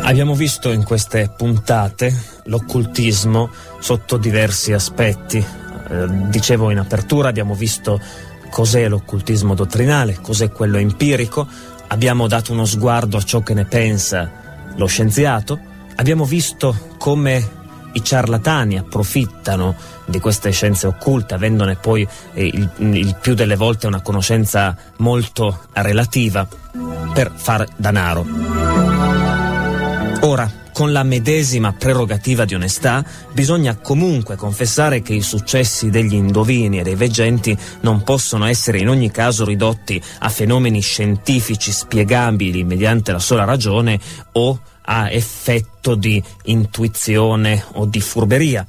Abbiamo visto in queste puntate l'occultismo sotto diversi aspetti. Dicevo in apertura, abbiamo visto cos'è l'occultismo dottrinale, cos'è quello empirico, abbiamo dato uno sguardo a ciò che ne pensa lo scienziato, abbiamo visto come i ciarlatani approfittano di queste scienze occulte, avendone poi il più delle volte una conoscenza molto relativa, per far danaro. Ora, con la medesima prerogativa di onestà, bisogna comunque confessare che i successi degli indovini e dei veggenti non possono essere in ogni caso ridotti a fenomeni scientifici spiegabili mediante la sola ragione o a effetto di intuizione o di furberia.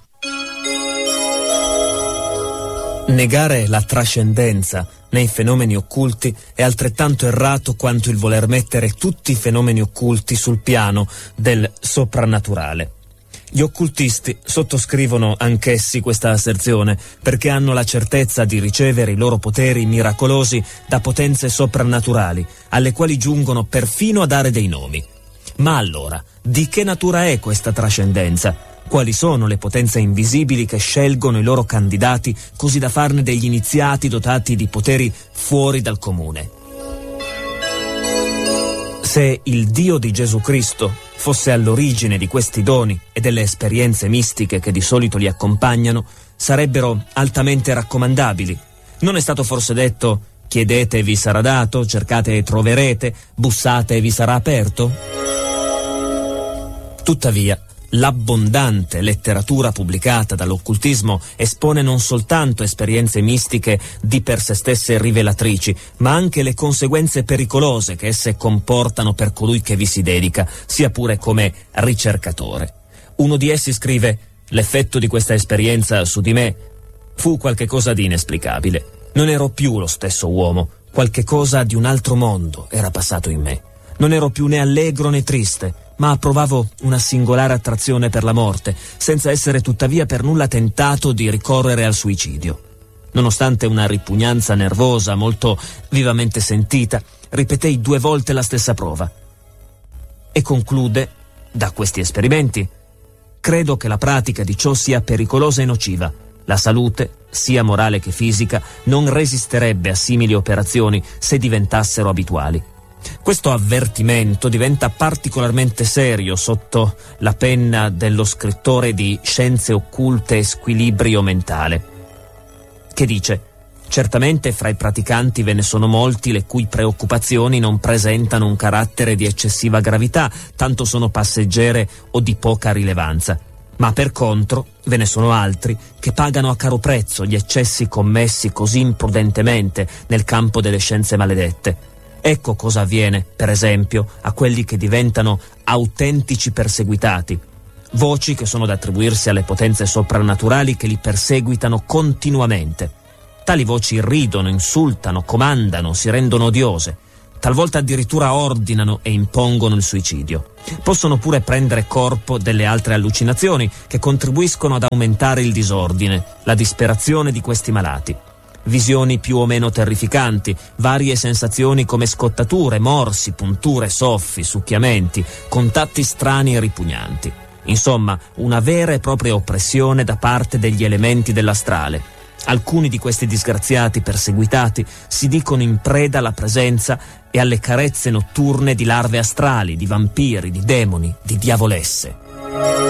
Negare la trascendenza nei fenomeni occulti è altrettanto errato quanto il voler mettere tutti i fenomeni occulti sul piano del soprannaturale. Gli occultisti sottoscrivono anch'essi questa asserzione perché hanno la certezza di ricevere i loro poteri miracolosi da potenze soprannaturali, alle quali giungono perfino a dare dei nomi. Ma allora, di che natura è questa trascendenza? Quali sono le potenze invisibili che scelgono i loro candidati così da farne degli iniziati dotati di poteri fuori dal comune? Se il Dio di Gesù Cristo fosse all'origine di questi doni e delle esperienze mistiche che di solito li accompagnano, sarebbero altamente raccomandabili. Non è stato forse detto: chiedete e vi sarà dato, cercate e troverete, bussate e vi sarà aperto? Tuttavia, l'abbondante letteratura pubblicata dall'occultismo espone non soltanto esperienze mistiche di per sé stesse rivelatrici, ma anche le conseguenze pericolose che esse comportano per colui che vi si dedica, sia pure come ricercatore. Uno di essi scrive: l'effetto di questa esperienza su di me fu qualche cosa di inesplicabile. Non ero più lo stesso uomo, qualche cosa di un altro mondo era passato in me. Non ero più né allegro né triste, ma provavo una singolare attrazione per la morte, senza essere tuttavia per nulla tentato di ricorrere al suicidio. Nonostante una ripugnanza nervosa molto vivamente sentita, ripetei 2 volte la stessa prova. E conclude: da questi esperimenti credo che la pratica di ciò sia pericolosa e nociva. La salute, sia morale che fisica, non resisterebbe a simili operazioni se diventassero abituali. Questo avvertimento diventa particolarmente serio sotto la penna dello scrittore di Scienze occulte e squilibrio mentale, che dice: certamente fra i praticanti ve ne sono molti le cui preoccupazioni non presentano un carattere di eccessiva gravità, tanto sono passeggere o di poca rilevanza. Ma per contro ve ne sono altri che pagano a caro prezzo gli eccessi commessi così imprudentemente nel campo delle scienze maledette. Ecco cosa avviene, per esempio, a quelli che diventano autentici perseguitati, voci che sono da attribuirsi alle potenze soprannaturali che li perseguitano continuamente. Tali voci irridono, insultano, comandano, si rendono odiose. Talvolta addirittura ordinano e impongono il suicidio. Possono pure prendere corpo delle altre allucinazioni che contribuiscono ad aumentare il disordine, la disperazione di questi malati. Visioni più o meno terrificanti, varie sensazioni come scottature, morsi, punture, soffi, succhiamenti, contatti strani e ripugnanti. Insomma, una vera e propria oppressione da parte degli elementi dell'astrale. Alcuni di questi disgraziati perseguitati si dicono in preda alla presenza e alle carezze notturne di larve astrali, di vampiri, di demoni, di diavolesse.